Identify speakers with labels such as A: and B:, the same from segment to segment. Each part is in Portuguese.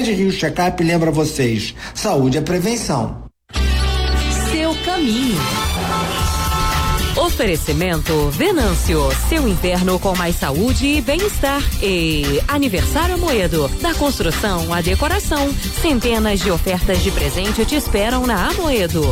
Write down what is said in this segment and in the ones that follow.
A: Rede Rio Checkup lembra vocês: saúde é prevenção.
B: Seu caminho. Oferecimento Venâncio, seu inverno com mais saúde e bem-estar. E Aniversário Amoedo, da construção à decoração. Centenas de ofertas de presente te esperam na Amoedo.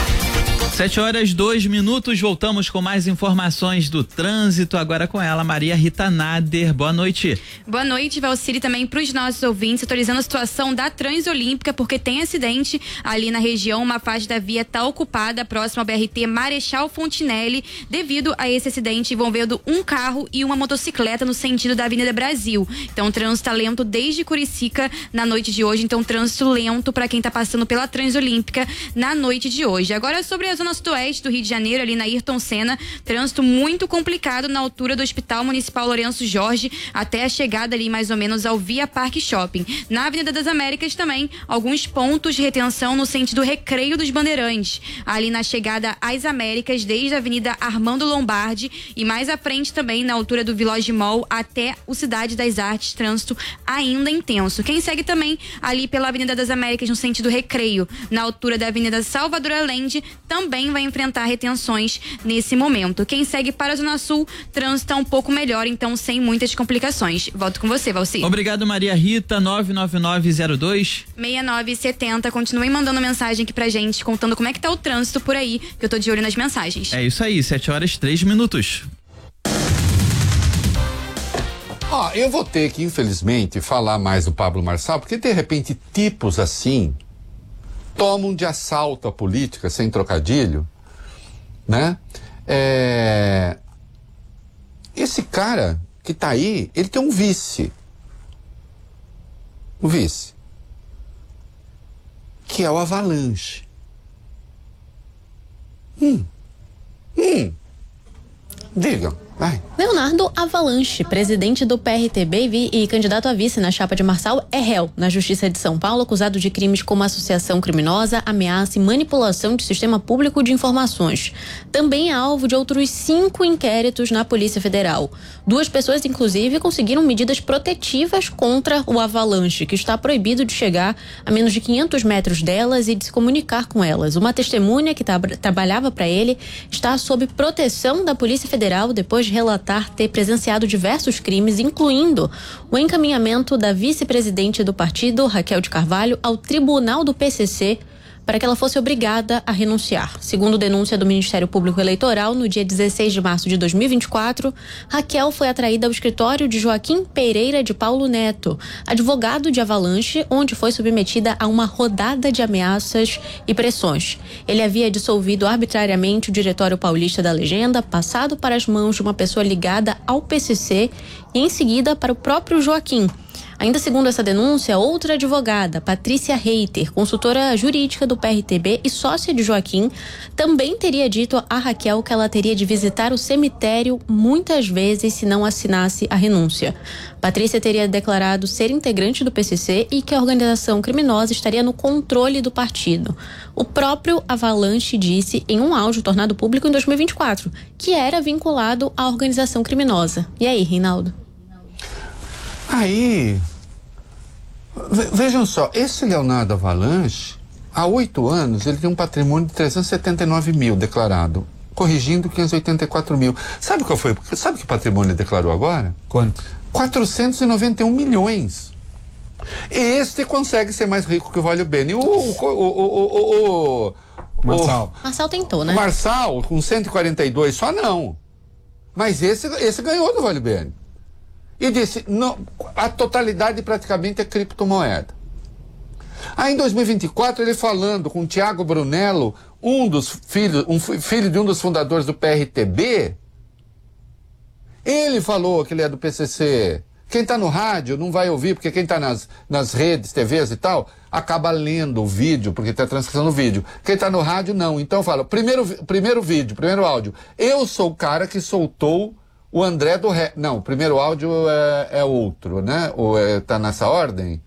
C: 7h02, voltamos com mais informações do trânsito, agora com ela, Maria Rita Nader. Boa noite.
D: Boa noite, Valciri, também para os nossos ouvintes, atualizando a situação da Transolímpica, porque tem acidente ali na região, uma faixa da via está ocupada, próximo ao BRT Marechal Fontinelli, devido a esse acidente envolvendo um carro e uma motocicleta no sentido da Avenida Brasil. Então, o trânsito está lento desde Curicica na noite de hoje, então trânsito lento para quem está passando pela Transolímpica na noite de hoje. Agora, sobre a zona sudoeste do Rio de Janeiro, ali na Ayrton Senna, trânsito muito complicado na altura do Hospital Municipal Lourenço Jorge, até a chegada ali mais ou menos ao Via Parque Shopping. Na Avenida das Américas também, alguns pontos de retenção no sentido Recreio dos Bandeirantes, ali na chegada às Américas, desde a Avenida Armando Lombardi e mais à frente também na altura do Village Mall até o Cidade das Artes, trânsito ainda intenso. Quem segue também ali pela Avenida das Américas no sentido Recreio, na altura da Avenida Salvador Allende, também vai enfrentar retenções nesse momento. Quem segue para a Zona Sul, trânsito um pouco melhor, então sem muitas complicações. Volto com você, Valci.
C: Obrigado, Maria Rita. 99902
D: 6970. Continuem mandando mensagem aqui pra gente, contando como é que tá o trânsito por aí, que eu tô de olho nas mensagens.
C: É isso aí, 7h03.
E: Eu vou ter que, infelizmente, falar mais do Pablo Marçal, porque de repente tipos assim tomam de assalto a política, sem trocadilho, né? Esse cara que tá aí, ele tem um vice. O vice. Que é o Avalanche. Digam. Vai.
F: Leonardo Avalanche, presidente do PRTB e candidato a vice na chapa de Marçal, é réu na Justiça de São Paulo, acusado de crimes como associação criminosa, ameaça e manipulação de sistema público de informações. Também é alvo de outros 5 inquéritos na Polícia Federal. 2 pessoas, inclusive, conseguiram medidas protetivas contra o Avalanche, que está proibido de chegar a menos de 500 metros delas e de se comunicar com elas. Uma testemunha que trabalhava para ele está sob proteção da Polícia Federal depois de relatar ter presenciado diversos crimes, incluindo o encaminhamento da vice-presidente do partido, Raquel de Carvalho, ao tribunal do PCC para que ela fosse obrigada a renunciar. Segundo denúncia do Ministério Público Eleitoral, no dia 16 de março de 2024, Raquel foi atraída ao escritório de Joaquim Pereira de Paulo Neto, advogado de Avalanche, onde foi submetida a uma rodada de ameaças e pressões. Ele havia dissolvido arbitrariamente o Diretório Paulista da Legenda, passado para as mãos de uma pessoa ligada ao PCC e, em seguida, para o próprio Joaquim. Ainda segundo essa denúncia, outra advogada, Patrícia Reiter, consultora jurídica do PRTB e sócia de Joaquim, também teria dito a Raquel que ela teria de visitar o cemitério muitas vezes se não assinasse a renúncia. Patrícia teria declarado ser integrante do PCC e que a organização criminosa estaria no controle do partido. O próprio Avalanche disse em um áudio tornado público em 2024 que era vinculado à organização criminosa. E aí, Reinaldo?
E: Aí, vejam só, esse Leonardo Avalanche, há 8 anos, ele tem um patrimônio de 379 mil declarado, corrigindo 584 mil. Sabe qual foi? Sabe que patrimônio ele declarou agora?
G: Quanto?
E: 491 milhões. E este consegue ser mais rico que o Vale Bene.
G: Marçal.
F: Marçal tentou, né?
E: O Marçal, com 142, só não. Mas esse ganhou do Vale Bene. E disse, não, a totalidade praticamente é criptomoeda. Aí em 2024, ele falando com o Tiago Brunello, filho de um dos fundadores do PRTB, ele falou que ele é do PCC. Quem está no rádio não vai ouvir, porque quem está nas redes, TVs e tal, acaba lendo o vídeo, porque está transcrição vídeo. Quem está no rádio, não. Então fala, primeiro áudio. Eu sou o cara que soltou o André do Rap. Não, o primeiro áudio é outro, né? Ou tá nessa ordem?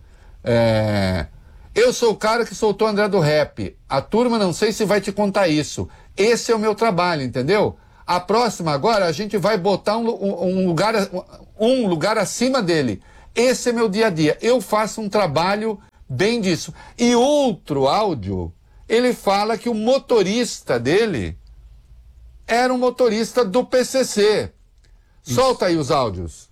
E: Eu sou o cara que soltou o André do Rap. A turma não sei se vai te contar isso. Esse é o meu trabalho, entendeu? A próxima agora a gente vai botar um lugar acima dele. Esse é meu dia a dia. Eu faço um trabalho bem disso. E outro áudio, ele fala que o motorista dele era um motorista do PCC. Solta aí os áudios.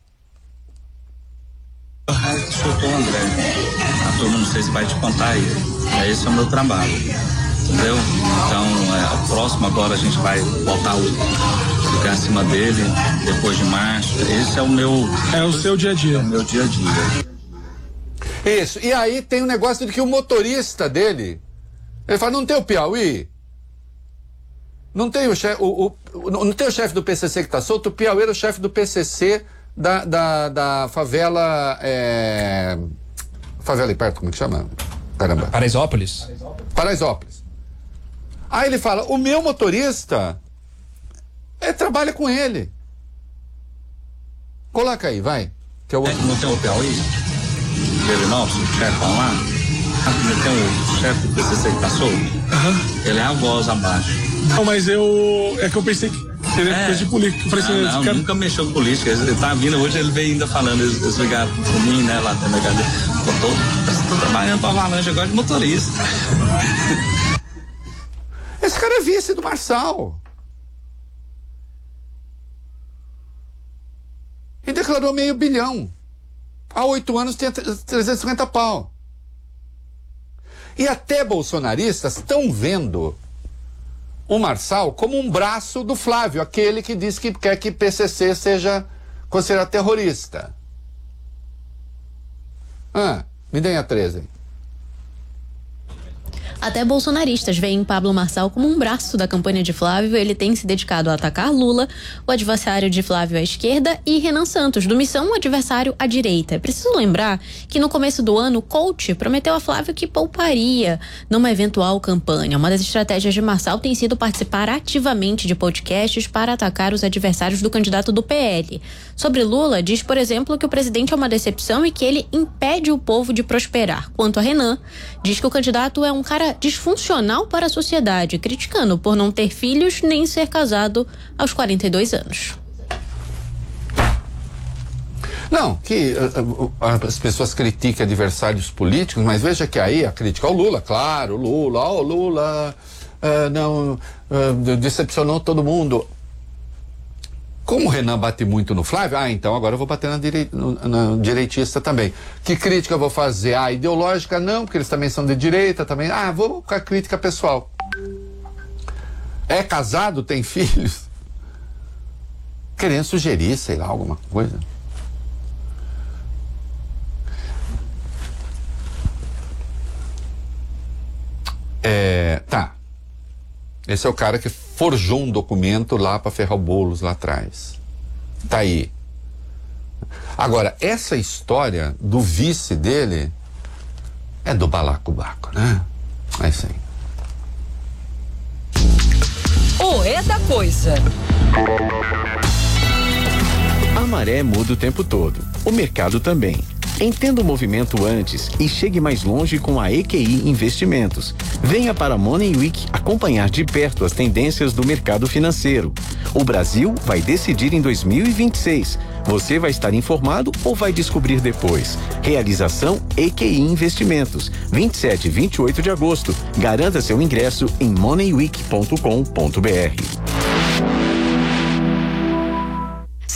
G: Sou o André. A turma, não sei se vai te contar aí. Esse é o meu trabalho. Entendeu? Então, o próximo agora a gente vai voltar ficar acima dele, depois de março. Esse é o meu...
H: É o seu dia a dia.
G: É o meu dia a dia.
E: Isso. E aí tem um negócio de que o motorista dele, ele fala, não tem o Piauí? Não tem o chefe, não tem o chefe do PCC que tá solto? O Piauí era o chefe do PCC da favela, favela aí perto, como que chama? Caramba.
H: Paraisópolis.
E: Aí ele fala, o meu motorista, trabalha com ele. Coloca aí, vai. Que eu...
G: Não tem o Piauí? Ele nosso, o chefe lá? Não tem o chefe do PCC que tá solto? Ele é a voz abaixo.
H: Não, mas é que eu pensei que ele é de política.
G: Não, nunca mexeu com política. Ele tá vindo hoje, ele veio ainda falando, eles ligaram por mim, né, lá na HD. Tô trabalhando pra Avalanche agora de motorista.
E: Esse cara é vice do Marçal. E declarou $500 milhão. Há 8 anos tinha 350 pau. E até bolsonaristas estão vendo o Marçal como um braço do Flávio, aquele que diz que quer que PCC seja considerado terrorista. Me deem a 13.
F: Até bolsonaristas veem Pablo Marçal como um braço da campanha de Flávio. Ele tem se dedicado a atacar Lula, o adversário de Flávio à esquerda, e Renan Santos, do Missão, o adversário à direita. É preciso lembrar que no começo do ano, Coach prometeu a Flávio que pouparia numa eventual campanha. Uma das estratégias de Marçal tem sido participar ativamente de podcasts para atacar os adversários do candidato do PL. Sobre Lula, diz, por exemplo, que o presidente é uma decepção e que ele impede o povo de prosperar. Quanto a Renan, diz que o candidato é um cara disfuncional para a sociedade, criticando por não ter filhos nem ser casado aos 42 anos.
E: Não, que as pessoas criticam adversários políticos, mas veja que aí a crítica ao Lula, claro, Lula decepcionou todo mundo. Como o Renan bate muito no Flávio, então agora eu vou bater na direitista também. Que crítica eu vou fazer? Ideológica não, porque eles também são de direita também. Vou com a crítica pessoal. É casado, tem filhos? Querendo sugerir, sei lá, alguma coisa. Tá. Esse é o cara que forjou um documento lá para ferrar o Boulos lá atrás. Tá aí. Agora, essa história do vice dele é do balacobaco, né? É isso aí.
B: É da coisa.
I: A maré muda o tempo todo. O mercado também. Entenda o movimento antes e chegue mais longe com a EQI Investimentos. Venha para a Money Week acompanhar de perto as tendências do mercado financeiro. O Brasil vai decidir em 2026. Você vai estar informado ou vai descobrir depois? Realização EQI Investimentos, 27 e 28 de agosto. Garanta seu ingresso em moneyweek.com.br.